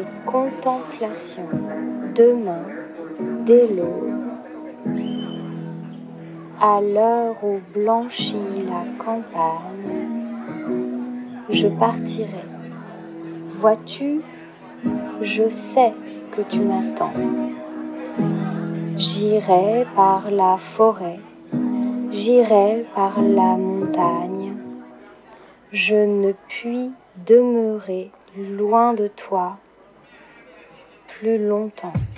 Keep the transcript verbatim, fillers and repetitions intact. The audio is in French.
de contemplation. Demain, dès l'aube, à l'heure où blanchit la campagne, je partirai. Vois-tu, je sais que tu m'attends. J'irai par la forêt, j'irai par la montagne. Je ne puis demeurer loin de toi plus longtemps.